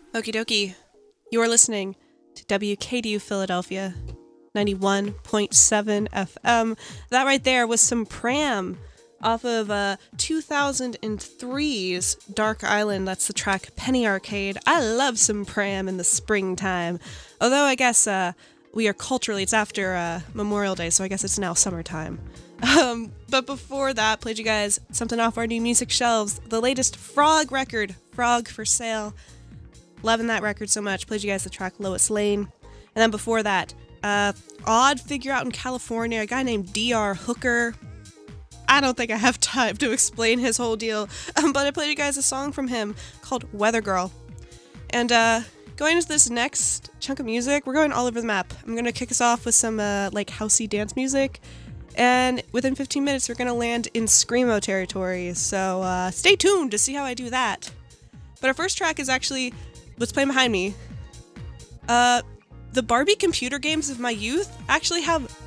Okie dokie. You are listening to WKDU Philadelphia, 91.7 FM. That right there was some Pram off of 2003's Dark Island. That's the track Penny Arcade. I love some Pram in the springtime. Although I guess we are culturally, it's after Memorial Day, so I guess it's now summertime. But before that, played you guys something off our new music shelves. The latest Frog record, Frog for Sale. Loving that record so much. Played you guys the track Lois Lane. And then before that, odd figure out in California, a guy named D.R. Hooker. I don't think I have time to explain his whole deal, but I played you guys a song from him called Weather Girl. And going into this next chunk of music, we're going all over the map. I'm going to kick us off with some like housey dance music. And within 15 minutes, we're going to land in Screamo territory. So stay tuned to see how I do that. But our first track is actually what's playing behind me. The Barbie computer games of my youth actually have